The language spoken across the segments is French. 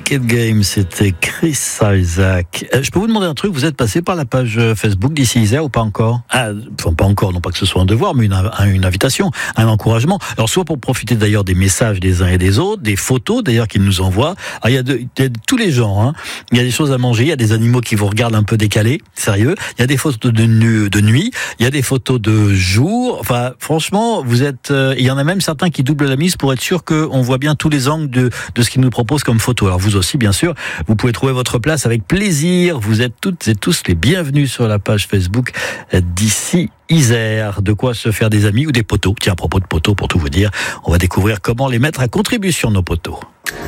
Wicked Game, c'était Chris Isaak. Je peux vous demander un truc, vous êtes passé par la page Facebook d'ici Isère ou pas encore? Enfin, pas encore, non pas que ce soit un devoir, mais une invitation, un encouragement. Alors soit pour profiter d'ailleurs des messages des uns et des autres, des photos d'ailleurs qu'ils nous envoient. Alors, il y a de tous les genres, hein. Il y a des choses à manger, il y a des animaux qui vous regardent un peu décalés, sérieux. Il y a des photos de nuit, il y a des photos de jour. Enfin, franchement, vous êtes... il y en a même certains qui doublent la mise pour être sûr qu'on voit bien tous les angles de ce qu'ils nous proposent comme photo. Alors vous aussi, bien sûr, vous pouvez trouver votre place avec plaisir. Vous êtes toutes et tous les bienvenus sur la page Facebook d'ici Isère. De quoi se faire des amis ou des poteaux. Tiens, à propos de poteaux, pour tout vous dire, on va découvrir comment les mettre à contribution, nos poteaux.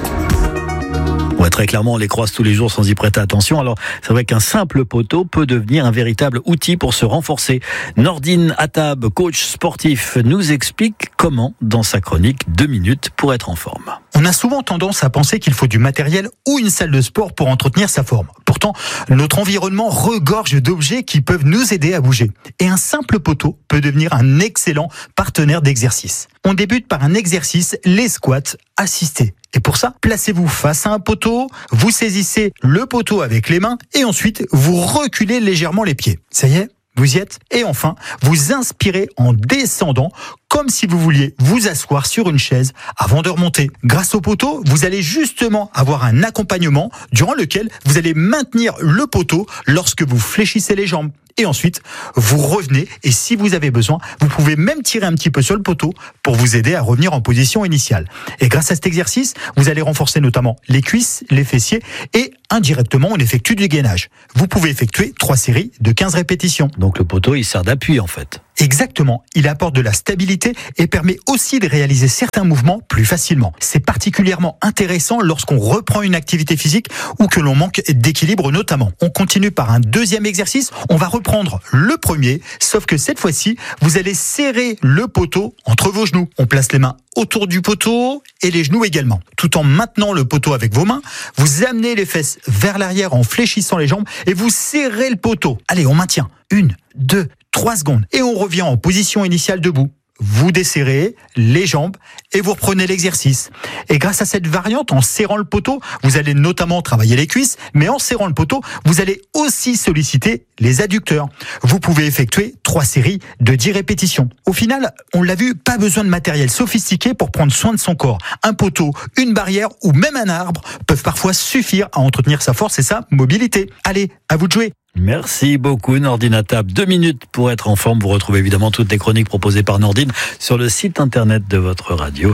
Ouais, très clairement, on les croise tous les jours sans y prêter attention. Alors, c'est vrai qu'un simple poteau peut devenir un véritable outil pour se renforcer. Nordine Attab, coach sportif, nous explique comment dans sa chronique 2 minutes pour être en forme. On a souvent tendance à penser qu'il faut du matériel ou une salle de sport pour entretenir sa forme. Pourtant, notre environnement regorge d'objets qui peuvent nous aider à bouger. Et un simple poteau peut devenir un excellent partenaire d'exercice. On débute par un exercice, les squats assistés. Et pour ça, placez-vous face à un poteau, vous saisissez le poteau avec les mains et ensuite vous reculez légèrement les pieds. Ça y est ? Vous y êtes ? Et enfin, vous inspirez en descendant comme si vous vouliez vous asseoir sur une chaise avant de remonter. Grâce au poteau, vous allez justement avoir un accompagnement durant lequel vous allez maintenir le poteau lorsque vous fléchissez les jambes. Et ensuite, vous revenez et si vous avez besoin, vous pouvez même tirer un petit peu sur le poteau pour vous aider à revenir en position initiale. Et grâce à cet exercice, vous allez renforcer notamment les cuisses, les fessiers et indirectement, on effectue du gainage. Vous pouvez effectuer 3 séries de 15 répétitions. Donc le poteau, il sert d'appui en fait. Exactement, il apporte de la stabilité et permet aussi de réaliser certains mouvements plus facilement. C'est particulièrement intéressant lorsqu'on reprend une activité physique ou que l'on manque d'équilibre notamment. On continue par un deuxième exercice, on va reprendre le premier, sauf que cette fois-ci, vous allez serrer le poteau entre vos genoux. On place les mains autour du poteau et les genoux également. Tout en maintenant le poteau avec vos mains, vous amenez les fesses vers l'arrière en fléchissant les jambes et vous serrez le poteau. Allez, on maintient. 1, 2, 3 secondes. Et on revient en position initiale debout. Vous desserrez les jambes et vous reprenez l'exercice. Et grâce à cette variante, en serrant le poteau, vous allez notamment travailler les cuisses, mais en serrant le poteau, vous allez aussi solliciter les adducteurs. Vous pouvez effectuer 3 séries de 10 répétitions. Au final, on l'a vu, pas besoin de matériel sophistiqué pour prendre soin de son corps. Un poteau, une barrière ou même un arbre peuvent parfois suffire à entretenir sa force et sa mobilité. Allez, à vous de jouer. Merci beaucoup Nordine Attab. 2 minutes pour être en forme. Vous retrouvez évidemment toutes les chroniques proposées par Nordine sur le site internet de votre radio,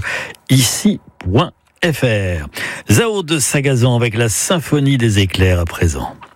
ici.fr. Zao de Sagazan avec la symphonie des éclairs à présent.